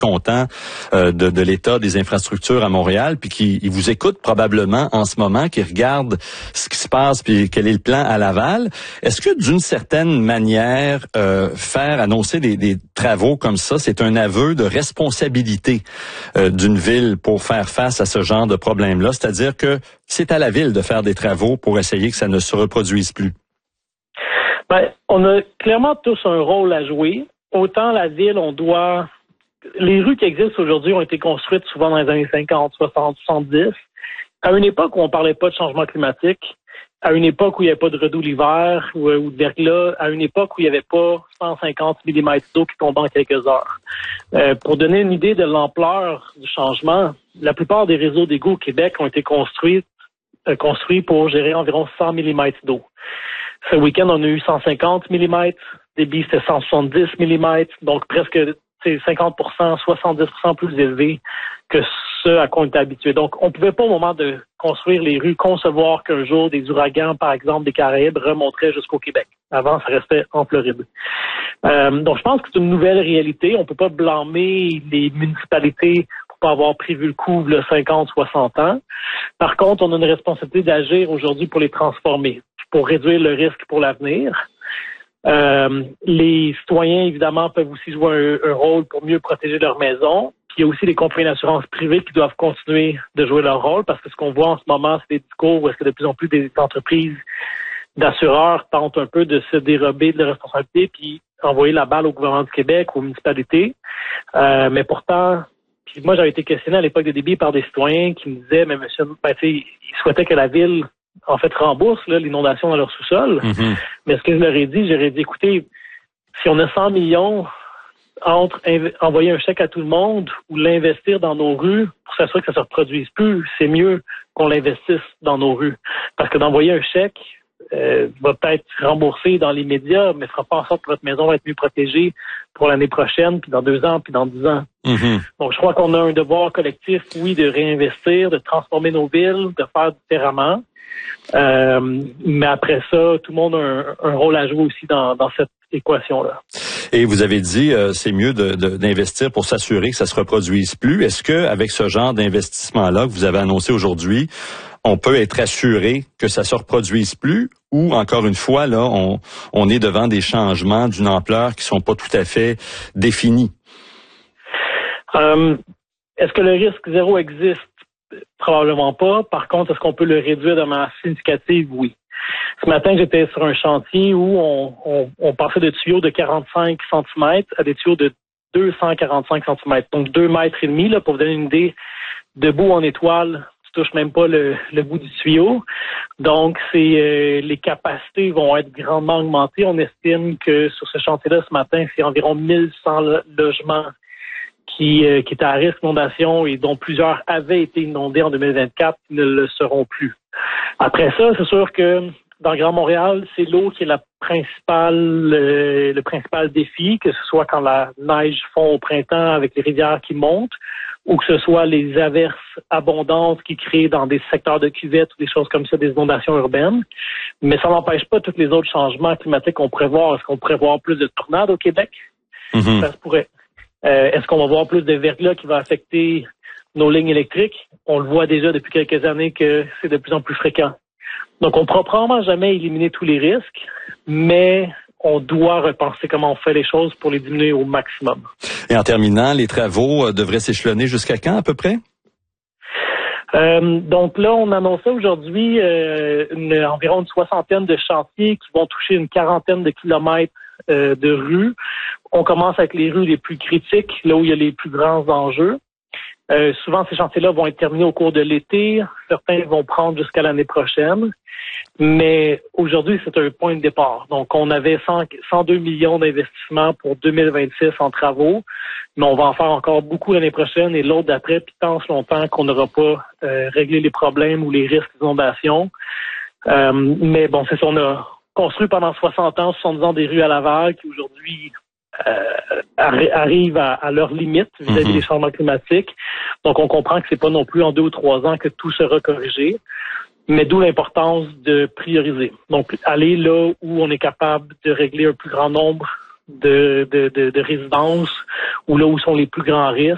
content de l'état des infrastructures à Montréal, puis qui vous écoute probablement en ce moment, qui regarde ce qui se passe, puis quel est le plan à Laval. Est-ce que d'une certaine manière, faire annoncer des travaux comme ça, c'est un aveu de responsabilité d'une ville pour faire face à ce genre de problème-là? C'est-à-dire que c'est à la ville de faire des travaux pour essayer que ça ne se reproduise plus. Ben, on a clairement tous un rôle à jouer. Autant la ville, les rues qui existent aujourd'hui ont été construites souvent dans les années 50, 60, 70. À une époque où on parlait pas de changement climatique, à une époque où il n'y avait pas de redoux l'hiver ou de verglas, à une époque où il n'y avait pas 150 mm d'eau qui tombait en quelques heures. Pour donner une idée de l'ampleur du changement, la plupart des réseaux d'égouts au Québec ont été construits pour gérer environ 100 mm d'eau. Ce week-end, on a eu 150 mm, débit c'était 170 mm, donc presque 50%, 70% plus élevé que ce à quoi on était habitué. Donc, on ne pouvait pas, au moment de construire les rues, concevoir qu'un jour des ouragans, par exemple, des Caraïbes, remonteraient jusqu'au Québec. Avant, ça restait en Floride. Donc, je pense que c'est une nouvelle réalité. On ne peut pas blâmer les municipalités pour pas avoir prévu le coup il y a 50, 60 ans. Par contre, on a une responsabilité d'agir aujourd'hui pour les transformer, pour réduire le risque pour l'avenir. Les citoyens, évidemment, peuvent aussi jouer un rôle pour mieux protéger leur maison. Puis il y a aussi les compagnies d'assurance privées qui doivent continuer de jouer leur rôle, parce que ce qu'on voit en ce moment, c'est des discours où est-ce que de plus en plus des entreprises d'assureurs tentent un peu de se dérober de leur responsabilité puis envoyer la balle au gouvernement du Québec, aux municipalités. Mais pourtant, puis moi j'avais été questionné à l'époque de débit par des citoyens qui me disaient, mais monsieur, ils souhaitaient que la ville en fait rembourse l'inondation dans leur sous-sol. Mm-hmm. Mais ce que je leur ai dit, écoutez, si on a 100 millions entre envoyer un chèque à tout le monde ou l'investir dans nos rues pour s'assurer que ça ne se reproduise plus, c'est mieux qu'on l'investisse dans nos rues. Parce que d'envoyer un chèque va peut-être rembourser dans les médias, mais ne fera pas en sorte que votre maison va être mieux protégée pour l'année prochaine, puis dans 2 ans, puis dans 10 ans. Mm-hmm. Donc, je crois qu'on a un devoir collectif, oui, de réinvestir, de transformer nos villes, de faire différemment. Mais après ça, tout le monde a un rôle à jouer aussi dans cette équation-là. Et vous avez dit, c'est mieux d'investir pour s'assurer que ça se reproduise plus. Est-ce que, avec ce genre d'investissement-là que vous avez annoncé aujourd'hui, on peut être assuré que ça se reproduise plus, ou encore une fois, là, on est devant des changements d'une ampleur qui sont pas tout à fait définis? Est-ce que le risque zéro existe? Probablement pas. Par contre, est-ce qu'on peut le réduire de manière significative? Oui. Ce matin, j'étais sur un chantier où on passait de tuyaux de 45 cm à des tuyaux de 245 cm. Donc 2,5 mètres, là, pour vous donner une idée, debout en étoile, tu touches même pas le bout du tuyau. Donc, les capacités vont être grandement augmentées. On estime que sur ce chantier-là, ce matin, c'est environ 1100 logements qui étaient à risque d'inondation et dont plusieurs avaient été inondés en 2024, qui ne le seront plus. Après ça, c'est sûr que dans le Grand Montréal, c'est l'eau qui est le principal défi, que ce soit quand la neige fond au printemps avec les rivières qui montent, ou que ce soit les averses abondantes qui créent dans des secteurs de cuvettes ou des choses comme ça, des inondations urbaines. Mais ça n'empêche pas tous les autres changements climatiques qu'on prévoit. Est-ce qu'on pourrait voir plus de tornades au Québec? Mm-hmm. Ça se pourrait. Est-ce qu'on va voir plus de verglas qui va affecter nos lignes électriques? On le voit déjà depuis quelques années que c'est de plus en plus fréquent. Donc, on ne pourra probablement jamais éliminer tous les risques, mais on doit repenser comment on fait les choses pour les diminuer au maximum. Et en terminant, les travaux devraient s'échelonner jusqu'à quand à peu près? Donc là, on annonçait aujourd'hui environ une 60aine de chantiers qui vont toucher une 40aine de kilomètres de rues. On commence avec les rues les plus critiques, là où il y a les plus grands enjeux. Souvent, ces chantiers-là vont être terminés au cours de l'été. Certains vont prendre jusqu'à l'année prochaine. Mais aujourd'hui, c'est un point de départ. Donc, on avait 102 millions d'investissements pour 2026 en travaux, mais on va en faire encore beaucoup l'année prochaine et l'autre d'après, puis tant longtemps qu'on n'aura pas réglé les problèmes ou les risques d'inondation. Mais bon, c'est ça, on a construit pendant 60 ans, 70 ans des rues à Laval qui aujourd'hui arrivent à leurs limites vis-à-vis des changements climatiques. Donc, on comprend que c'est pas non plus en 2 ou 3 ans que tout sera corrigé. Mais d'où l'importance de prioriser. Donc, aller là où on est capable de régler un plus grand nombre de résidences ou là où sont les plus grands risques.